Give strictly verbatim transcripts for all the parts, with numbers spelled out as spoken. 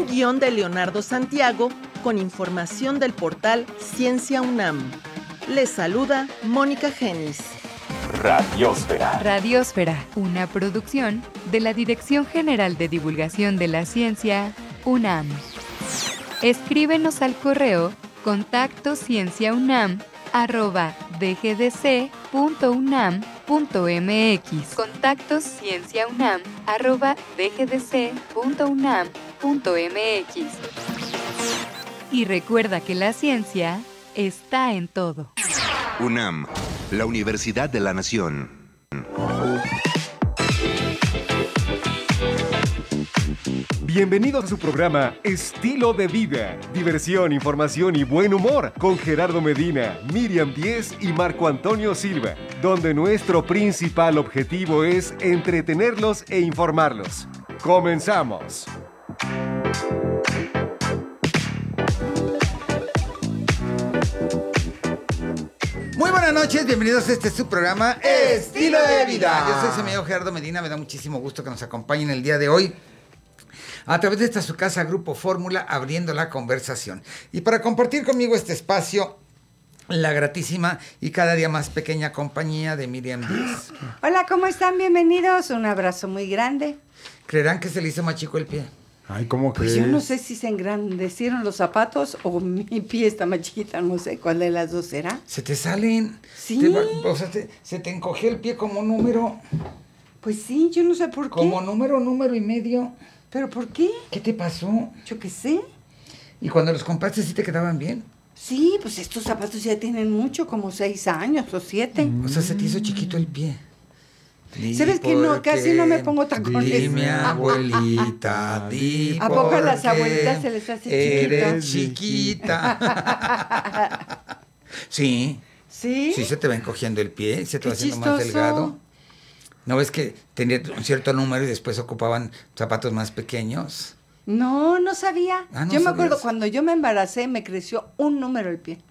Un guión de Leonardo Santiago con información del portal Ciencia UNAM. Les saluda Mónica Genis. Radiósfera. Radiósfera, una producción de la Dirección General de Divulgación de la Ciencia, UNAM. Escríbenos al correo contacto cienciaunam arroba dgdc.unam.mx. Contacto cienciaunam arroba dgdc.unam.mx. Y recuerda que la ciencia está en todo. UNAM, la Universidad de la Nación. Bienvenidos a su programa Estilo de Vida, diversión, información y buen humor con Gerardo Medina, Miriam Díez y Marco Antonio Silva, donde nuestro principal objetivo es entretenerlos e informarlos. ¡Comenzamos! Muy buenas noches, bienvenidos a este su programa Estilo de Vida. Yo soy su amigo Gerardo Medina, me da muchísimo gusto que nos acompañen el día de hoy a través de esta su casa Grupo Fórmula, abriendo la conversación. Y para compartir conmigo este espacio, la gratísima y cada día más pequeña compañía de Miriam Díez. Hola, ¿cómo están? Bienvenidos, un abrazo muy grande. ¿Creerán que se le hizo más chico el pie? Ay, ¿cómo crees? Pues yo no sé si se engrandecieron los zapatos o mi pie está más chiquita, no sé cuál de las dos será. Se te salen. Sí. Te va- o sea, te- se te encogió el pie como número, Pues sí, yo no sé por qué. como número, número y medio. ¿Pero por qué? ¿Qué te pasó? Yo qué sé. ¿Y cuando los compraste sí te quedaban bien? Sí, pues estos zapatos ya tienen mucho, como seis años o siete. O sea, se te hizo chiquito el pie. Di ¿Sabes qué? No, por casi qué. no me pongo tacones. Dime, abuelita, di ¿A poco a por las qué abuelitas se les hace eres chiquita? Sí, ¿Sí? sí se te va encogiendo el pie, se te Qué va haciendo más chistoso. delgado. ¿No ves que tenía un cierto número y después ocupaban zapatos más pequeños? No, no sabía. Ah, ¿no yo me acuerdo, sabías? cuando yo me embaracé, me creció un número el pie.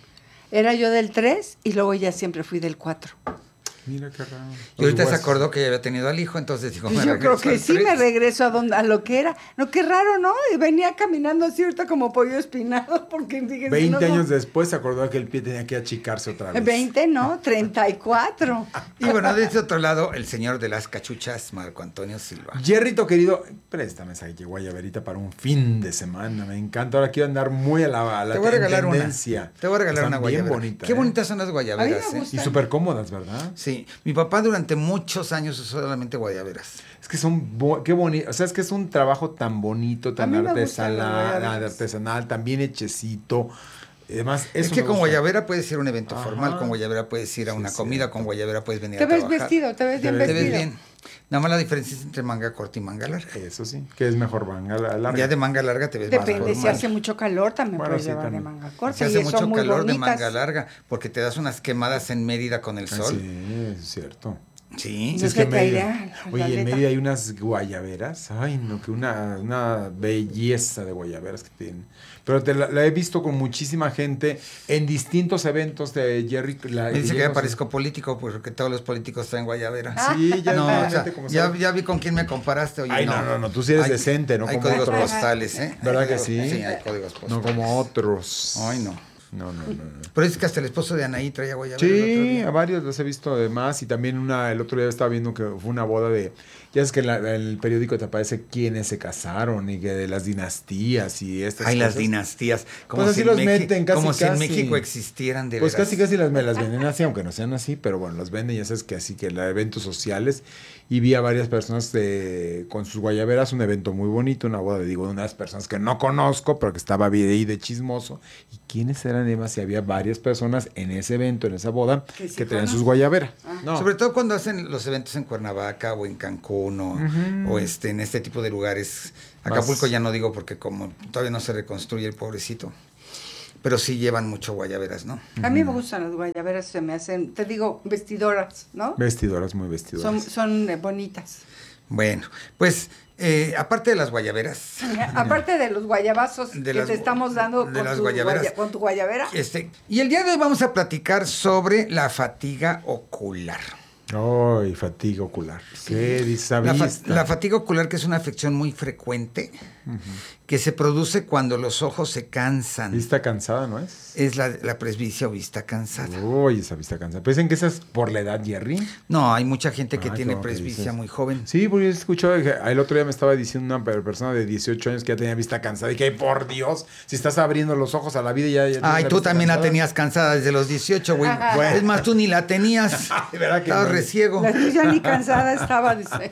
Era yo del tres y luego ya siempre fui del cuatro. Mira qué raro. Y ahorita se acordó que ya había tenido al hijo, entonces dijo, Pues me yo creo regreso que al sí me tres. regreso a, donde, a lo que era. No, qué raro, ¿no? Y venía caminando así ahorita como pollo espinado, porque fíjense, veinte no, años después se acordó que el pie tenía que achicarse otra vez. veinte, no, treinta y cuatro. Y bueno, de este otro lado, el señor de las cachuchas, Marco Antonio Silva. Jerrito, querido, préstame esa guayaberita para un fin de semana. Me encanta. Ahora quiero andar muy a la, a la Te voy a regalar una. tendencia. Te voy a regalar Están una bien guayabera. bonitas. Qué ¿eh? bonitas son las guayaberas, A mí me ¿eh? gusta. Y súper cómodas, ¿verdad? Sí, mi papá durante muchos años usó solamente guayaberas. Es que son, bo- qué bonito. O sea, es que es un trabajo tan bonito, tan mí me gustan las artesanal, guayaberas. artesanal, tan bien hechecito. Además, Es eso que me con gusta. guayabera puedes ir a un evento Ajá. formal, con guayabera puedes ir a Sí, una es comida, cierto. con guayabera puedes venir Te a ves trabajar. vestido, te ves bien Te ves Te vestido. ves bien. Nada más la diferencia es entre manga corta y manga larga. Eso sí, que es mejor manga la- larga. Ya de manga larga te ves Depende, más si formal. hace mucho calor también Bueno, puedes sí, llevar también. de manga corta. Se y hace son mucho muy calor de bonitas. manga larga porque te das unas quemadas en Mérida con el sol. Sí, es cierto. Sí. No es se que te Mérida- irá la Oye, en aleta. Mérida hay unas guayaberas. Ay, no, que una, una belleza de guayaberas que tienen. Pero te la, la he visto con muchísima gente en distintos eventos de Jerry. La, Me dice que llego ya a- parezco político porque todos los políticos traen guayabera. Sí, ya no, la o sea, gente como ya, sabe. ya vi con quién me comparaste. Oye, Ay, no, no, no, tú sí eres Hay- decente, ¿no? Hay Como códigos otros. postales, ¿eh? ¿Verdad Hay que códigos- sí? Sí, hay códigos postales. No como otros. Ay, no. No, no, no. no. Pero es que hasta el esposo de Anaí traía guayabera el otro Sí, día. a varios los he visto además y también una el otro día estaba viendo que fue una boda de, ya es que en, la- en el periódico te aparece quiénes se casaron y que de las dinastías y estas Ay, las cosas. dinastías. Como, Pues si, así en los México- meten casi, como si en casi. México existieran de Pues veras. casi casi las me las venden así, aunque no sean así, pero bueno, las venden, ya sabes que así que la eventos sociales y vi a varias personas de, con sus guayaberas, un evento muy bonito, una boda, digo, de unas personas que no conozco, pero que estaba ahí de chismoso. ¿Y quiénes eran además? Y había varias personas en ese evento, en esa boda, Que que, sí tenían conozco. sus guayaberas. No. Sobre todo cuando hacen los eventos en Cuernavaca o en Cancún o, o este, en este tipo de lugares. Acapulco Más- ya no digo porque como todavía no se reconstruye el pobrecito. Pero sí llevan mucho guayaberas, ¿no? A mí me gustan las guayaberas, se me hacen, te digo, vestidoras, ¿no? Vestidoras, muy Son, vestidoras. son eh, bonitas. Bueno, pues eh, aparte de las guayaberas, Aparte de los guayabazos De que las- te estamos dando de con, las tu guayaberas. guaya- con tu guayabera. este, y el día de hoy vamos a platicar sobre la fatiga ocular. Ay, fatiga ocular. ¿Qué dice? La, fa- la fatiga ocular, que es una afección muy frecuente, uh-huh. que se produce cuando los ojos se cansan. ¿Vista cansada no es? Es la, la presbicia o vista cansada. Uy, esa vista cansada. ¿Piensan que esa es por la edad, Jerry? No, hay mucha gente que ah, tiene presbicia muy joven. Sí, porque yo escuchaba, el otro día me estaba diciendo una persona de dieciocho años que ya tenía vista cansada. Y que, por Dios, si estás abriendo los ojos a la vida ya... ya Ay, tú también cansada. La tenías cansada desde los dieciocho, güey. Bueno. Es más, tú ni la tenías. ¿Verdad que Estabas no? reciego. La tuya ni cansada estaba, dice.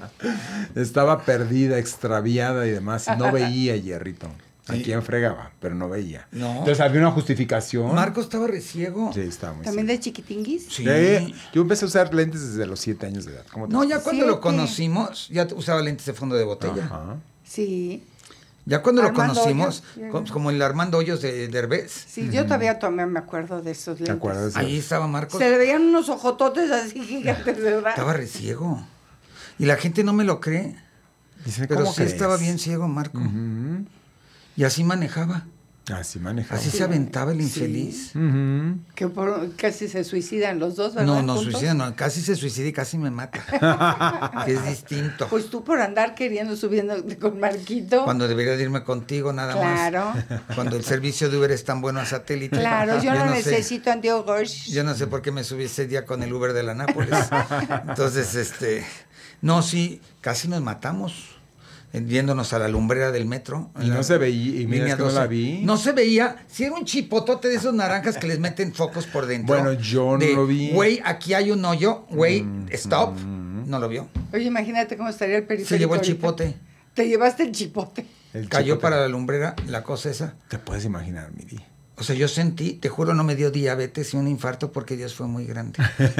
Estaba perdida, extraviada y demás. Y no veía, Jerrito. ¿A sí. quién fregaba? Pero no veía. No. Entonces había una justificación. Marco estaba reciego. Sí, estaba muy ¿También ciego. de chiquitinguis? Sí. sí. Yo empecé a usar lentes desde los siete años de edad. ¿Cómo te no, ya cuando ¿Siete? lo conocimos, ya usaba lentes de fondo de botella. Ajá. Sí. Ya cuando Armando lo conocimos, Hoyos. como el Armando Hoyos de Derbez. Sí, yo todavía tomé, me acuerdo de esos lentes. ¿Te acuerdas? Ahí estaba Marcos. Se le veían unos ojototes así gigantes, ¿verdad? Estaba reciego. Y la gente no me lo cree. Dicen, pero ¿cómo sí crees? estaba bien ciego, Marco. Uh-huh. Y así manejaba. Así manejaba. Así sí. se aventaba el infeliz. Sí. Uh-huh. Que por, casi se suicidan los dos, ¿verdad? No, no juntos? suicida, no. Casi se suicida y casi me mata. Que es distinto. Pues tú por andar queriendo subiendo con Marquito. Cuando debería de irme contigo nada claro. más. Claro. Cuando el servicio de Uber es tan bueno a satélite. Claro, yo, yo no, no necesito sé, anteojos. Yo no sé por qué me subí ese día con el Uber de la Nápoles. Entonces, este... No, sí, casi nos matamos. Viéndonos a la lumbrera del metro. Y no la, se veía, y mira, es que no la vi. No se veía, si era un chipotote de esos naranjas que les meten focos por dentro. Bueno, yo no de, lo vi. Güey, aquí hay un hoyo, güey, mm, stop. Mm, no lo vio. Oye, imagínate cómo estaría el periférico. Se llevó el ahorita. chipote. Te llevaste el chipote. El Cayó chipote. para la lumbrera, la cosa esa. Te puedes imaginar, Miri. O sea, yo sentí, te juro, no me dio diabetes y un infarto porque Dios fue muy grande.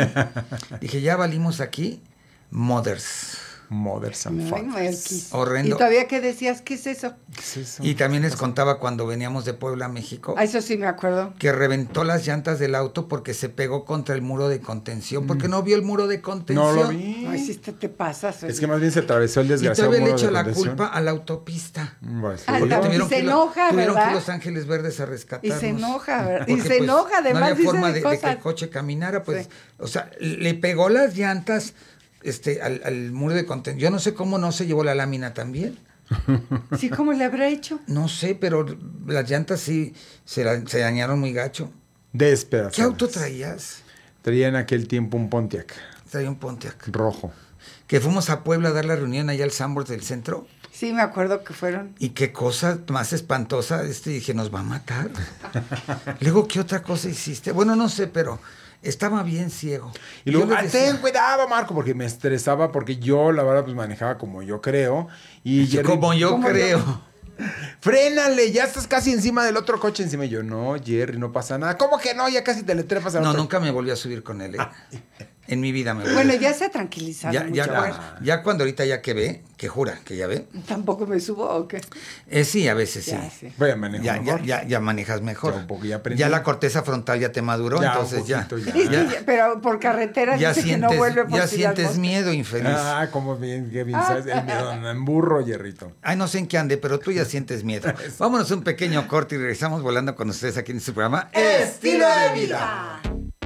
Dije, ya valimos aquí, mothers. Mothers and fathers. Horrendo. ¿Y todavía qué decías? ¿Qué es eso? ¿Qué es eso? Y también les contaba cuando veníamos de Puebla a México. Ah, eso sí me acuerdo. Que reventó las llantas del auto porque se pegó contra el muro de contención. Porque no vio el muro de contención. No lo vi. Ay, si te, te pasas. Es que más bien se atravesó el desgraciado y todavía le muro echa de la contención. culpa a la autopista. Bueno, sí. Ah, Porque no, tuvieron y se que ir- enoja, tuvieron ¿verdad? que ir Los Ángeles Verdes a rescatarnos. Y se enoja, ¿verdad? Porque, Y se enoja, además, no había dice forma de de, de que cosas. el coche caminara, pues, Sí. o sea, le pegó las llantas este, al, al muro de contención. Yo no sé cómo no se llevó la lámina también. Sí, ¿cómo le habrá hecho? No sé, pero las llantas sí se, la- se dañaron muy gacho. Despedazadas. ¿Qué auto traías? Traía en aquel tiempo un Pontiac Traía un Pontiac. rojo. Que fuimos a Puebla a dar la reunión allá al Sanborns del centro. Sí, me acuerdo que fueron. Y qué cosa más espantosa. Este, dije, nos va a matar. Luego, ¿qué otra cosa hiciste? Bueno, no sé, pero estaba bien ciego. Y luego, Yo le "Ah, decía, ten cuidado, Marco", porque me estresaba, porque yo, la verdad, pues manejaba como yo creo. Y Jerry, como yo ¿Cómo creo. frénale, ya estás casi encima del otro coche encima. Y yo, no, Jerry, no pasa nada. ¿Cómo que no? Ya casi te le trepas al No, otro. nunca me volví a subir con él. ¿eh? En mi vida me volví. Bueno, ya se ha tranquilizado ya, mucho. ya, Bueno, cuando, ya cuando ahorita ya que ve, que jura que ya ve. ¿tampoco me subo o qué? Eh, sí, a veces sí. Ya, sí. Voy a manejar Ya, ya, mejor. ya, ya manejas mejor. Ya un poco, ya aprendí. Ya la corteza frontal ya te maduró, Ya, un entonces ya. poquito, ya. Es que Ya, ya- pero por carretera ya dice sientes, que no vuelve por ya Ciudad sientes Bosque. miedo, infeliz. Ah, como bien, qué bien sabes. El miedo en burro, Jerrito. Ay, no sé en qué ande, pero tú ya sientes miedo. Vámonos a un pequeño corte y regresamos volando con ustedes aquí en este programa. Estilo de vida.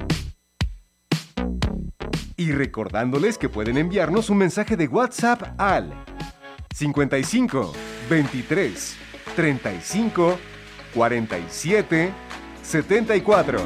Y recordándoles que pueden enviarnos un mensaje de WhatsApp al cincuenta y cinco, veintitrés, treinta y cinco, cuarenta y siete, setenta y cuatro.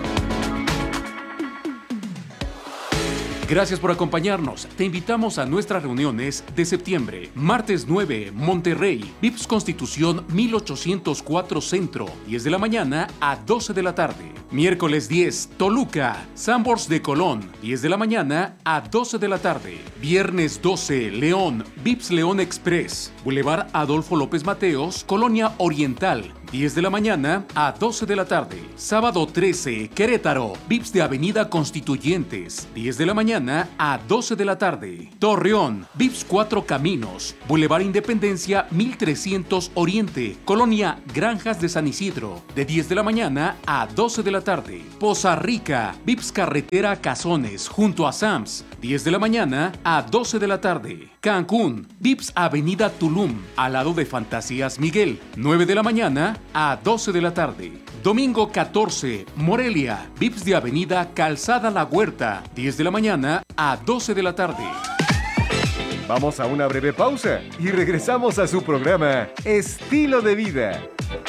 Gracias por acompañarnos. Te invitamos a nuestras reuniones de septiembre. Martes nueve, Monterrey, Vips Constitución mil ochocientos cuatro Centro, diez de la mañana a doce de la tarde. Miércoles diez, Toluca, Sanborns de Colón, diez de la mañana a doce de la tarde. Viernes doce, León, Vips León Express, Boulevard Adolfo López Mateos, Colonia Oriental, diez de la mañana a doce de la tarde. Sábado trece, Querétaro, Vips de Avenida Constituyentes, diez de la mañana a doce de la tarde. Torreón, Vips Cuatro Caminos, Boulevard Independencia mil trescientos Oriente, Colonia Granjas de San Isidro, de diez de la mañana a doce de la tarde. Poza Rica, Vips Carretera Cazones, junto a Sams, diez de la mañana a doce de la tarde. Cancún, Vips Avenida Tulum, al lado de Fantasías Miguel, nueve de la mañana a doce de la tarde. Domingo catorce, Morelia, Vips de Avenida Calzada La Huerta, diez de la mañana a doce de la tarde. Vamos a una breve pausa y regresamos a su programa Estilo de Vida.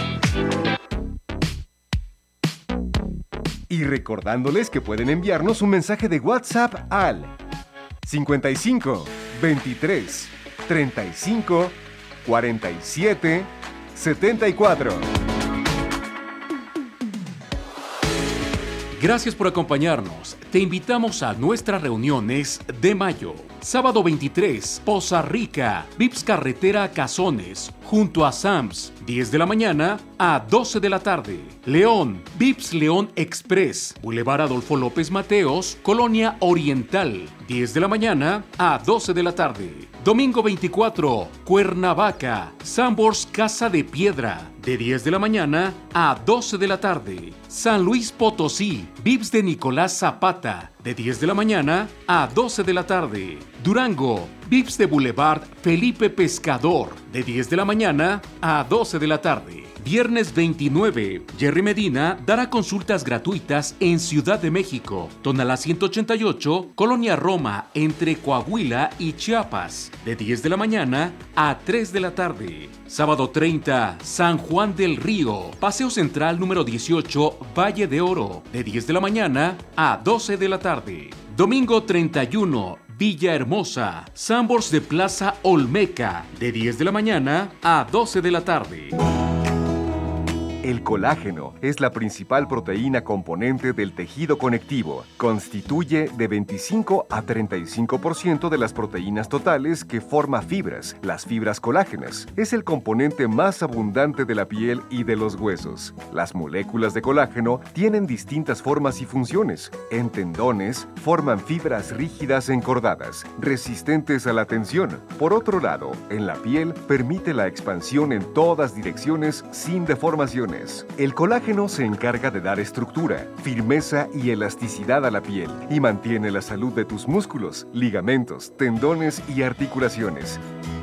Y recordándoles que pueden enviarnos un mensaje de WhatsApp al cincuenta y cinco, veintitrés, treinta y cinco, cuarenta y siete, setenta y cuatro. Gracias por acompañarnos. Te invitamos a nuestras reuniones de mayo. Sábado veintitrés, Poza Rica, Vips Carretera Cazones, junto a Sams, diez de la mañana a doce de la tarde. León, Vips León Express, Boulevard Adolfo López Mateos, Colonia Oriental, diez de la mañana a doce de la tarde. Domingo veinticuatro, Cuernavaca, Sambors Casa de Piedra, de diez de la mañana a doce de la tarde. San Luis Potosí, Vips de Nicolás Zapata, de diez de la mañana a doce de la tarde. Durango, Vips de Boulevard Felipe Pescador, de diez de la mañana a doce de la tarde. Viernes veintinueve, Jerry Medina dará consultas gratuitas en Ciudad de México, Tonalá ciento ochenta y ocho, Colonia Roma, entre Coahuila y Chiapas, de diez de la mañana a tres de la tarde. Sábado treinta, San Juan del Río, Paseo Central número dieciocho, Valle de Oro, de diez de la mañana a doce de la tarde. Domingo treinta y uno, Villahermosa, Sambors de Plaza Olmeca, de diez de la mañana a doce de la tarde. El colágeno es la principal proteína componente del tejido conectivo. Constituye de veinticinco a treinta y cinco por ciento de las proteínas totales que forma fibras, las fibras colágenas. Es el componente más abundante de la piel y de los huesos. Las moléculas de colágeno tienen distintas formas y funciones. En tendones, forman fibras rígidas encordadas, resistentes a la tensión. Por otro lado, en la piel, permite la expansión en todas direcciones sin deformaciones. El colágeno se encarga de dar estructura, firmeza y elasticidad a la piel y mantiene la salud de tus músculos, ligamentos, tendones y articulaciones.